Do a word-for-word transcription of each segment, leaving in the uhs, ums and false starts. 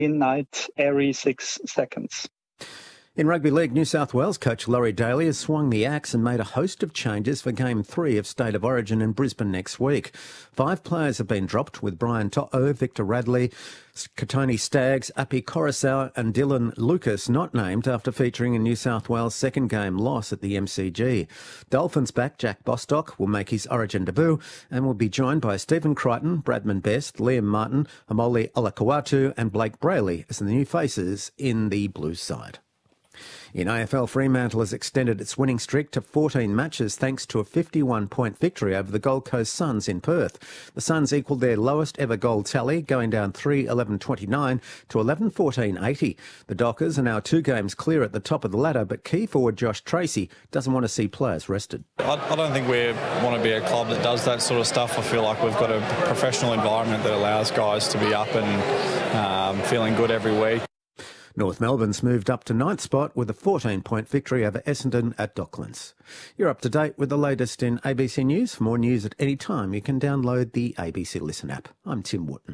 midnight every six seconds. In Rugby League, New South Wales coach Laurie Daly has swung the axe and made a host of changes for Game three of State of Origin in Brisbane next week. Five players have been dropped, with Brian To'o, Victor Radley, Katoni Staggs, Api Coruscant and Dylan Lucas not named after featuring in New South Wales' second game loss at the M C G. Dolphins back Jack Bostock will make his Origin debut and will be joined by Stephen Crichton, Bradman Best, Liam Martin, Amoli Olakawatu and Blake Brayley as the new faces in the Blues side. In A F L, Fremantle has extended its winning streak to fourteen matches thanks to a fifty-one point victory over the Gold Coast Suns in Perth. The Suns equalled their lowest ever goal tally, going down three eleven twenty-nine to eleven fourteen eighty. The Dockers are now two games clear at the top of the ladder, but key forward Josh Tracy doesn't want to see players rested. I, I don't think we want to be a club that does that sort of stuff. I feel like we've got a professional environment that allows guys to be up and um, feeling good every week. North Melbourne's moved up to ninth spot with a fourteen point victory over Essendon at Docklands. You're up to date with the latest in A B C News. For more news at any time, you can download the A B C Listen app. I'm Tim Wootton.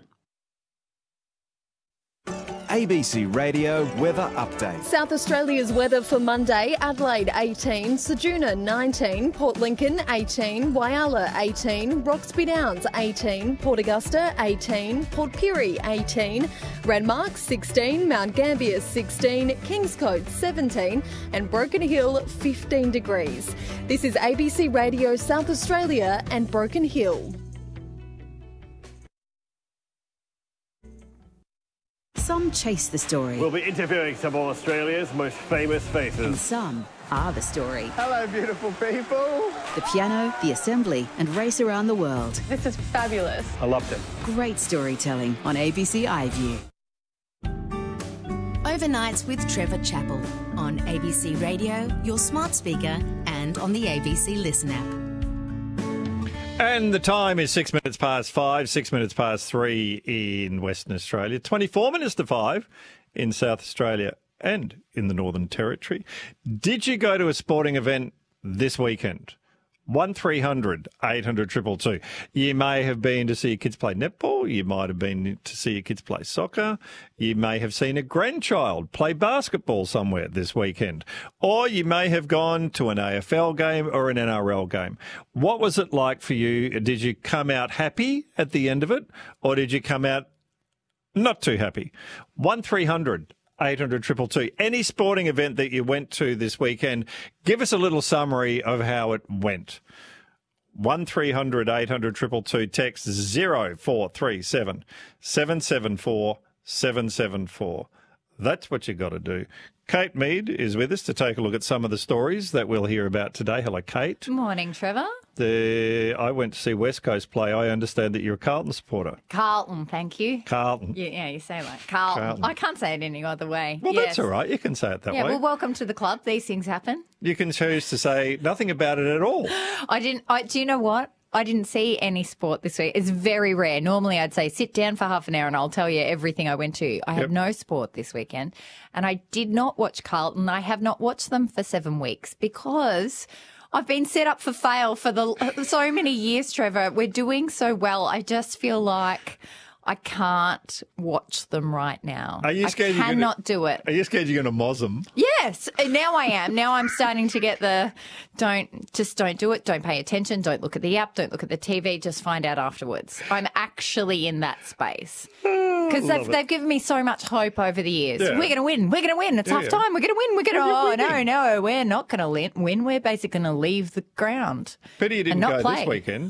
A B C Radio Weather Update. South Australia's weather for Monday: Adelaide eighteen, Ceduna nineteen, Port Lincoln eighteen, Whyalla eighteen, Roxby Downs eighteen, Port Augusta eighteen, Port Pirie eighteen, Renmark sixteen, Mount Gambier sixteen, Kingscote seventeen and Broken Hill fifteen degrees. This is A B C Radio South Australia and Broken Hill. Some chase the story. We'll be interviewing some of Australia's most famous faces. And some are the story. Hello, beautiful people. The piano, the assembly, and race around the world. This is fabulous. I loved it. Great storytelling on A B C iView. Overnights with Trevor Chappell on A B C Radio, your smart speaker, and on the A B C Listen app. And the time is six minutes past five, six minutes past three in Western Australia, twenty-four minutes to five in South Australia and in the Northern Territory. Did you go to a sporting event this weekend? one three hundred eight hundred two two two. You may have been to see your kids play netball. You might have been to see your kids play soccer. You may have seen a grandchild play basketball somewhere this weekend. Or you may have gone to an A F L game or an N R L game. What was it like for you? Did you come out happy at the end of it? Or did you come out not too happy? one three hundred eight hundred two two two. Any sporting event that you went to this weekend, give us a little summary of how it went. one three hundred eight hundred two two two, text zero four three seven seven seven four seven seven four. That's what you got to do. Kate Mead is with us to take a look at some of the stories that we'll hear about today. Hello, Kate. Good morning, Trevor. The, I went to see West Coast play. I understand that you're a Carlton supporter. Carlton, thank you. Carlton. Yeah, yeah you say like Carlton. Carlton. I can't say it any other way. Well, yes. That's all right. You can say it that yeah, way. well, welcome to the club. These things happen. You can choose to say nothing about it at all. I didn't. I, do you know what? I didn't see any sport this week. It's very rare. Normally I'd say sit down for half an hour and I'll tell you everything I went to. I had Yep. no sport this weekend and I did not watch Carlton. I have not watched them for seven weeks because I've been set up for fail for the so many years, Trevor. We're doing so well. I just feel like I can't watch them right now. Are you scared I you're cannot gonna, do it. Are you scared you're going to moz them? Yes, now I am. Now I'm starting to get the don't, just don't do it. Don't pay attention. Don't look at the app. Don't look at the T V. Just find out afterwards. I'm actually in that space. Because they've, they've given me so much hope over the years. Yeah. We're going to win. We're going to win. It's Yeah, half yeah. time. We're going to win. We're going to, Well, oh, you're no, winning. no, we're not going to win. We're basically going to leave the ground. Pity you and didn't not go play. this weekend.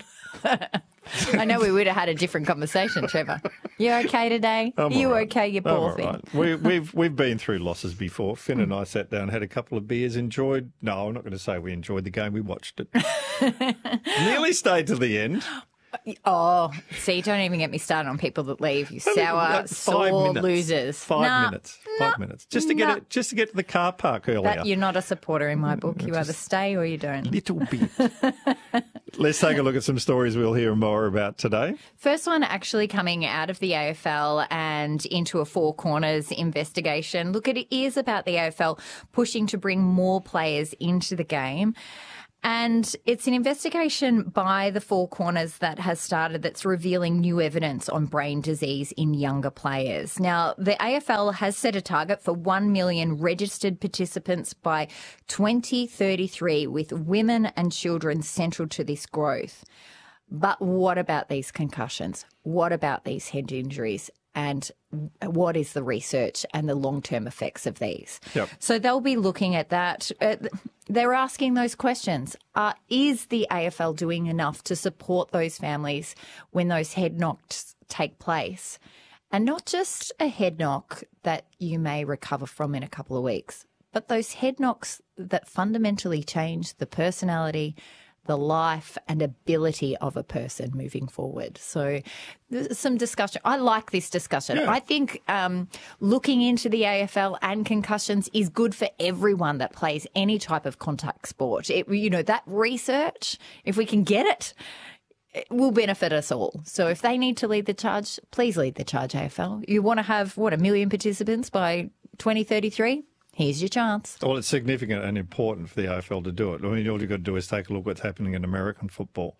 I know we would have had a different conversation, Trevor. You okay today? I'm you all right. okay, you I'm poor all thing? right. We, we've we've been through losses before. Finn and I sat down, had a couple of beers, enjoyed. No, I'm not going to say we enjoyed the game. We watched it. Nearly stayed to the end. Oh, see, don't even get me started on people that leave. You Only sour, about five sore minutes. losers. Five Nah, minutes. Five minutes. Just to get nah. it, just to get to the car park earlier. That, you're not a supporter in my book. You either stay or you don't. Little bit. Let's take a look at some stories we'll hear more about today. First one actually coming out of the A F L and into a Four Corners investigation. Look, it is about the A F L pushing to bring more players into the game. And it's an investigation by the Four Corners that has started that's revealing new evidence on brain disease in younger players. Now, the A F L has set a target for one million registered participants by twenty thirty-three, with women and children central to this growth. But what about these concussions? What about these head injuries? And what is the research and the long-term effects of these? Yep. So they'll be looking at that. Uh, they're asking those questions. Uh, is the A F L doing enough to support those families when those head knocks take place? And not just a head knock that you may recover from in a couple of weeks, but those head knocks that fundamentally change the personality, the life and ability of a person moving forward. So there's some discussion. I like this discussion. Yeah. I think um, looking into the A F L and concussions is good for everyone that plays any type of contact sport. It, you know, that research, if we can get it, it will benefit us all. So if they need to lead the charge, please lead the charge, A F L. You want to have, what, a million participants by twenty thirty-three? Here's your chance. Well, it's significant and important for the A F L to do it. I mean, all you've got to do is take a look at what's happening in American football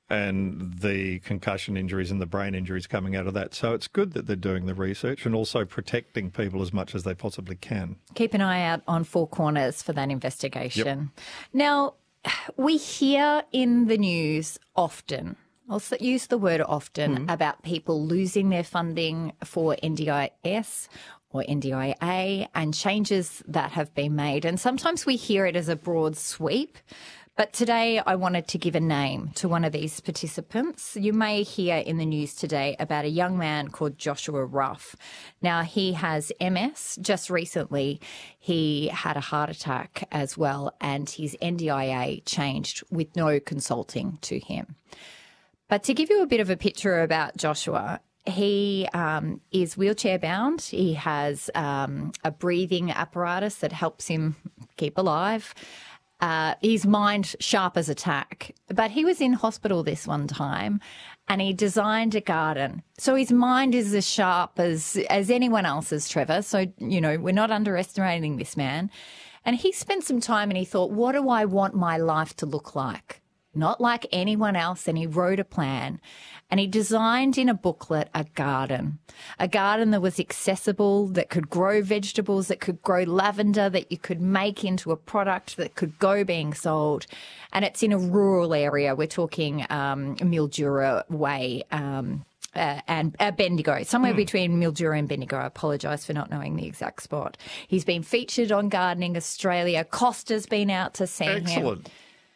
and the concussion injuries and the brain injuries coming out of that. So it's good that they're doing the research and also protecting people as much as they possibly can. Keep an eye out on Four Corners for that investigation. Yep. Now, we hear in the news often, I'll use the word often, mm-hmm. about people losing their funding for N D I S or N D I A and changes that have been made. And sometimes we hear it as a broad sweep. But today I wanted to give a name to one of these participants. You may hear in the news today about a young man called Joshua Ruff. Now, he has M S. Just recently, he had a heart attack as well, and his N D I A changed with no consulting to him. But to give you a bit of a picture about Joshua, he um, is wheelchair bound. He has um, a breathing apparatus that helps him keep alive. Uh, his mind sharp as a tack. But he was in hospital this one time and he designed a garden. So his mind is as sharp as, as anyone else's, Trevor. So, you know, we're not underestimating this man. And he spent some time and he thought, what do I want my life to look like? Not like anyone else. And he wrote a plan and he designed in a booklet a garden, a garden that was accessible, that could grow vegetables, that could grow lavender, that you could make into a product that could go being sold. And it's in a rural area. We're talking um, Mildura Way um, uh, and uh, Bendigo, somewhere mm. between Mildura and Bendigo. I apologise for not knowing the exact spot. He's been featured on Gardening Australia. Costa's been out to see him. Excellent.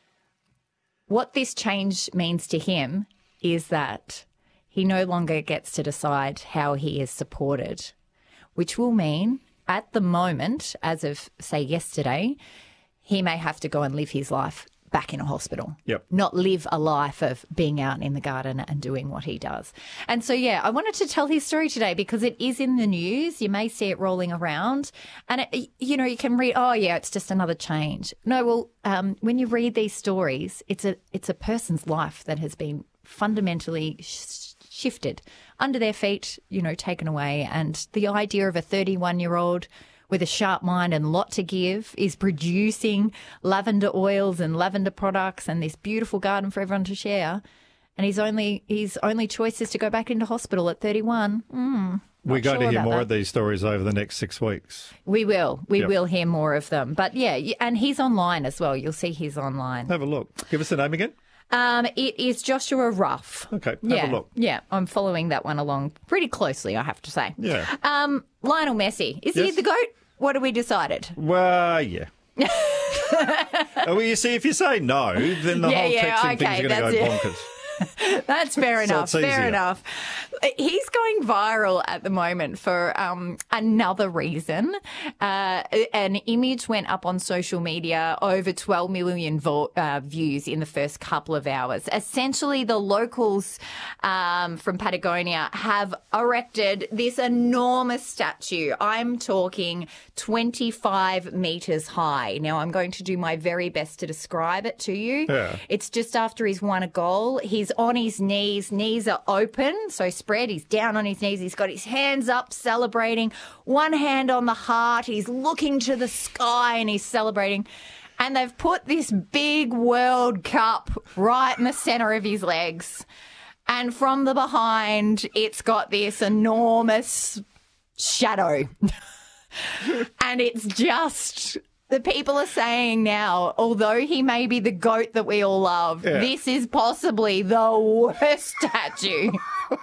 What this change means to him is that he no longer gets to decide how he is supported, which will mean at the moment, as of, say, yesterday, he may have to go and live his life back in a hospital, yep. not live a life of being out in the garden and doing what he does. And so, yeah, I wanted to tell his story today because it is in the news. You may see it rolling around and, it, you know, you can read, oh, yeah, it's just another change. No, well, um, when you read these stories, it's a it's a person's life that has been fundamentally sh- shifted under their feet, you know, taken away. And the idea of a thirty-one-year-old with a sharp mind and a lot to give is producing lavender oils and lavender products and this beautiful garden for everyone to share. And his only his only choice is to go back into hospital at thirty-one. Mm, We're going sure to hear more that. of these stories over the next six weeks. We will. We yep. will hear more of them. But, yeah, and he's online as well. You'll see he's online. Have a look. Give us the name again. Um, it is Joshua Ruff. Okay, have yeah, a look. Yeah, I'm following that one along pretty closely, I have to say. Yeah. Um, Lionel Messi, is yes. he the GOAT? What have we decided? Well, yeah. Well, you see, if you say no, then the yeah, whole yeah, texting okay, thing's going to go it. bonkers. That's fair So enough. it's Fair easier. enough. He's going viral at the moment for um, another reason. Uh, an image went up on social media, over twelve million vo- uh, views in the first couple of hours. Essentially, the locals um, from Patagonia have erected this enormous statue. I'm talking twenty-five metres high. Now, I'm going to do my very best to describe it to you. Yeah. It's just after he's won a goal. He's on his knees. Knees are open, so spread. He's down on his knees. He's got his hands up, celebrating. One hand on the heart. He's looking to the sky and he's celebrating. And they've put this big World Cup right in the centre of his legs. And from the behind, it's got this enormous shadow. And it's just, the people are saying now, although he may be the GOAT that we all love, yeah. this is possibly the worst statue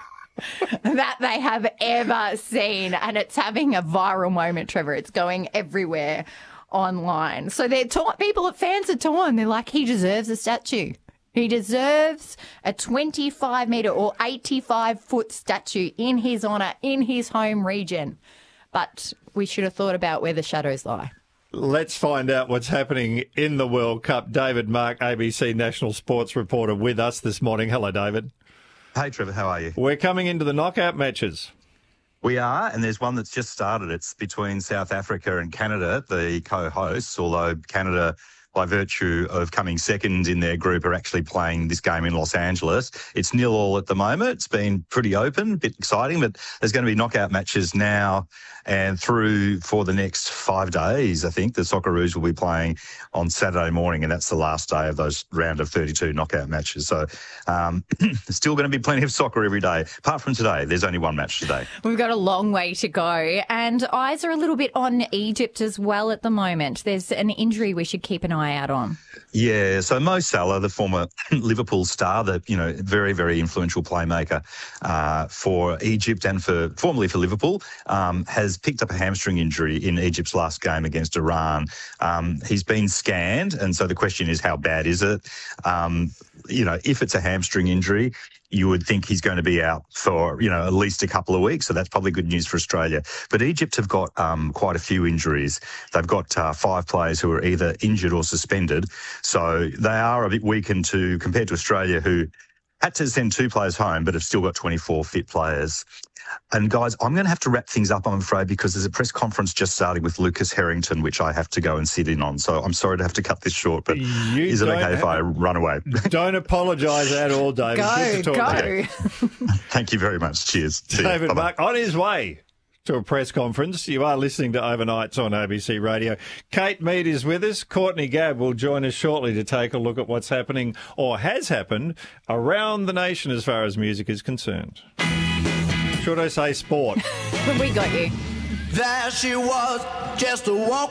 that they have ever seen. And it's having a viral moment, Trevor. It's going everywhere online. So they're ta- people, fans are torn. They're like, he deserves a statue. He deserves a twenty-five metre or eighty-five foot statue in his honour, in his home region. But we should have thought about where the shadows lie. Let's find out what's happening in the World Cup. David Mark, A B C national sports reporter, with us this morning. Hello, David. Hey, Trevor, how are you? We're coming into the knockout matches. We are, and there's one that's just started. It's between South Africa and Canada, the co-hosts, although Canada, by virtue of coming second in their group, are actually playing this game in Los Angeles. It's nil all at the moment. It's been pretty open, a bit exciting, but there's going to be knockout matches now and through for the next five days. I think the Socceroos will be playing on Saturday morning, and that's the last day of those round of thirty-two knockout matches. So um, there's still going to be plenty of soccer every day. Apart from today, there's only one match today. We've got a long way to go, and eyes are a little bit on Egypt as well at the moment. There's an injury we should keep an eye out on. Yeah, so Mo Salah, the former Liverpool star, the you know very very influential playmaker uh, for Egypt and for formerly for Liverpool, um, has picked up a hamstring injury in Egypt's last game against Iran. Um, he's been scanned, and so the question is, how bad is it? Um, you know, if it's a hamstring injury, you would think he's going to be out for, you know, at least a couple of weeks. So that's probably good news for Australia. But Egypt have got um, quite a few injuries. They've got uh, five players who are either injured or suspended. So they are a bit weakened to compared to Australia, who had to send two players home but have still got twenty-four fit players. And, guys, I'm going to have to wrap things up, I'm afraid, because there's a press conference just starting with Lucas Harrington, which I have to go and sit in on. So I'm sorry to have to cut this short, but you is it okay if I run away? Don't apologise at all, David. Go, Good to talk go. to you. Thank you very much. Cheers. See David you. Mark, on his way to a press conference. You are listening to Overnights on A B C Radio. Kate Mead is with us. Courtney Gabb will join us shortly to take a look at what's happening or has happened around the nation as far as music is concerned. Should I say sport? We got you. There she was, just a walk.